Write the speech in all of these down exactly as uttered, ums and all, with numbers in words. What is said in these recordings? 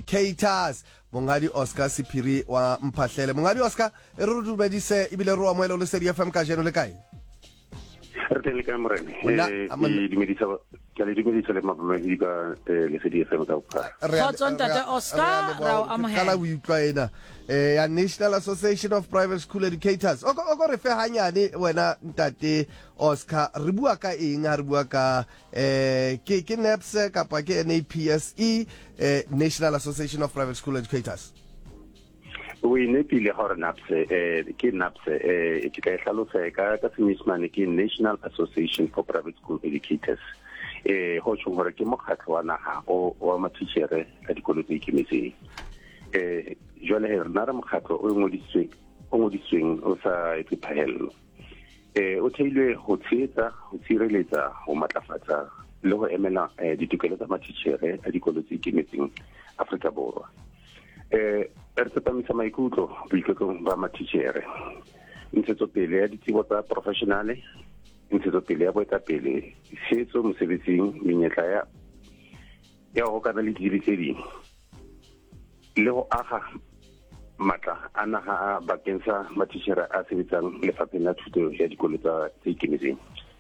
Educators Mongadi Oscar Sephiri wa Mphahlele. Mongadi Oscar e re dumedise ebile re wa moelo le Sedi F M ka jeno le kae? Re teng le ka morena e di dumedisa ke le dumedisa le mabamedi ka le Sedi F M ka bophara. Khotso ntate Oscar ra o amohela. Kala o utlwa ena eh ya National Association of Private School Educators. O go re fe hanyane wena ntate Oscar re bua ka eng ha re bua ka eh ke ke N A P S E kapa ke N A P S E eh National Association of Private School Educators. We ne pile hore N A P S E eh ke N A P S E eh ke ka hlalosa ka ka semismane ke National Association for Private School Educators. eh ho tshong hore ke mokgatlo wa naha o wa matitjhere ka dikolo tse ikemetseng. eh jwale he rena re mokgatlo o ngodisitsweng o ngodisitsweng o sa etsiphahello. eh o theilwe ho tshetsa ho tshireletsa ho matlafatsa le ho emela ditokelo tsa matitjhere a dikolo tse ikemetseng Afrika Borwa. eh re tsepamisa maikutlo boiketlo ba matitjhere ntshetsopele ya ditsebi tsa professionale ntshetsopele ya boetapele setso mosebetsing menyetla ya ya ho kana le ditsebi tse ding le ho aha matla a naha bakeng sa matitjhere a sebetsang lefapheng la thuto ya dikolo tsa tse ikemetseng.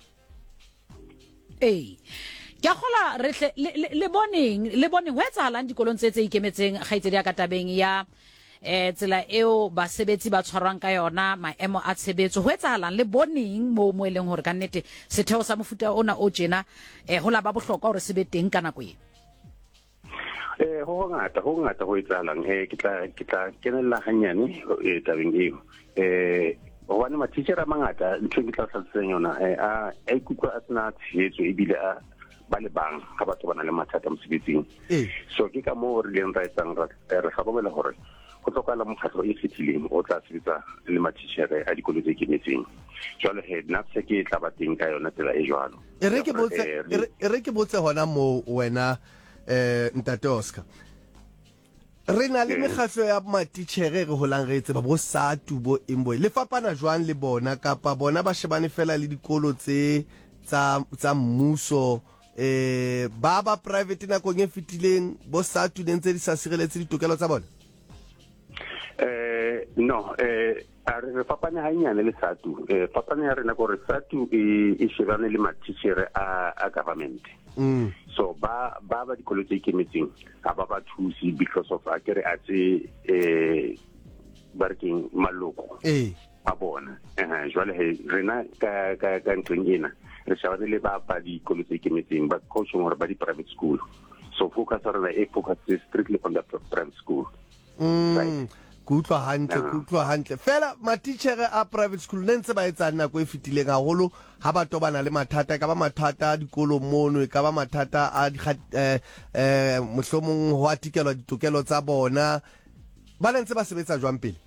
Ee ke gola re le boneng le boneng ho etsahalang dikolong tse tse ikemetseng kgaitsedi ya katabeng ya eh tsela eo ba sebetsi ba tshwarwang ka yona maemo a tshebetso ho etsahalang le boneng mo mo eleng hore ka nnete setheo sa mofuta ona o tjena eh ho la ba bohlokwa hore se be teng ka nako e eh ho ngata ho ngata ho etsahalang eh ke tla ke tla kenella hanyane e tabeng eo eh ho bana matitjhere a mangata ntho ke tla hlatseng yona eh a ikutwa a tsena tshehetso e bile a ba le bang ga batho bana le mathata mosebetsing. So ke ka mo re leng ra etsang re hlokomela hore go tlokala mokgatlo e fetileng o tla sebetsa le matitjhere a dikolo tse ikemetseng. Jwale he N A P S E ke tla ba teng ka yona tsela e jwalo. E re ke botse e re ke botse hona mo wena eh ntate Oscar. Re na le mekgatlo ya matitjhere re holang re etse ba bo SATU bo Imbo le fapana jwang le bona kapa bona ba shebane fela le dikolo tse tsa tsa mmuso eh ba ba private na kong e fetileng bo SATU dentse di sa sireletse ditokelo tsa bona? eh no eh a re fapane hanyane le SATU eh fapane ya rena gore SATU e e shebane le matitjhere a a government. Mm. So ba ba ba dikolo tse ikemetseng ha ba ba thusi because of a kere a tse eh barking maloko eh a bona eh jwale he rena ka ka ka ntweng ena re shebane le ba ba dikolo tse ikemetseng ba coaching hore ba di private school, so focus on the focus strictly on the private school. Mm. Kutlwa hantle kutlwa hantle fela matitjhere a private school nentse ba etsa nako e fetileng haholo ha ba tobana le mathata ka ba mathata a dikolo mono ka ba mathata a eh eh mohlomong ho artikelwa ditokelo tsa bona ba nentse ba sebetsa jwang pele?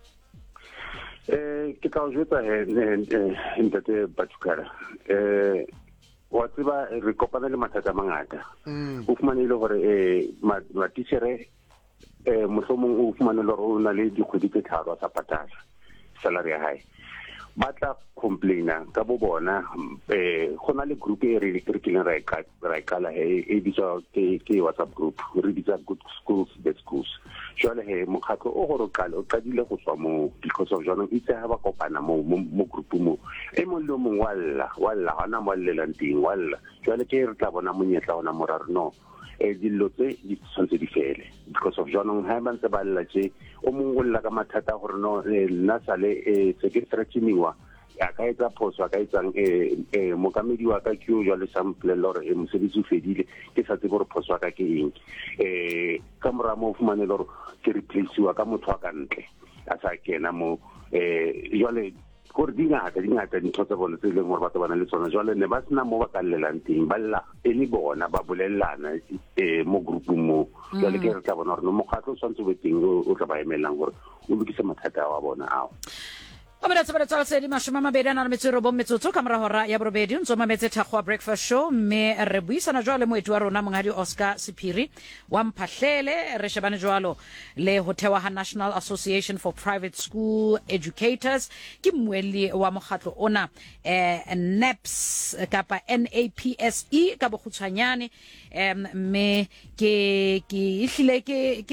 eh ke ka o jwetsa he ntate Bathukara eh wa tseba re kopana le mathata a mangata o fumanile hore eh matitjhere eh mohlomong o fumana le hore o na le dikgwedi tse tharo sa patala salary ya hae ba tla complaina ka bo bona eh go na le group e re re kileng ra ka ra kala he e bitsa ke ke WhatsApp group re bitsa good schools bad schools. Jwale he mokgatlo o go rokala o qadile go tswa mo because of jona itse ha ba kopana mo mo group mo e mo le mo walla walla hana mo lela nting walla jwale ke re tla bona monyetla ona moraro no e dillo tse di tshwanetse di fele because of jona ha ba ntse ba lla tse o mongolla ka mathata gore no nna sale e se ke threateninwa ya ka etsa phoso ka etsang eh mokamedi wa ka ke o jwa le sample lore e mosebetsi o fedile ke sa tsebe gore phoso ka ke eng eh ka mora mo fumane lore ke replace wa ka motho wa ka ntle a sa kena mo eh jwale gore di ngata di ngata dintho tsa bona tse leng gore batho bana le tsona jwale ne ba sena mo ba ka llelang teng ba lla e le bona ba bolellana eh mo groupung mo jwale ke re tla bona gore no mokgatlo o tshwantse o be teng o tla ba emelang gore o lokise mathata wa bona ao. Obera tsaba tsala se di mashoma mabedi na metsero bo metsotso kamera hora ya borobedi ntso mametse thakgwa breakfast show me re buisana jwale mo etwa rona mongadi Oscar Sephiri wa Mphahlele re shebane jwalo le hotewa ha National Association for Private School Educators ke mweli wa mokgatlo ona eh N A P S E kapa N A P S E ka bokgutshwanyane em me ke ke ihlile ke